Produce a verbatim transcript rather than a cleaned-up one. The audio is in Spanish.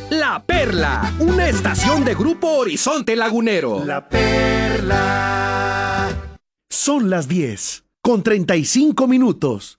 La Perla, una estación de Grupo Horizonte Lagunero. La Perla. Son las diez, con treinta y cinco minutos.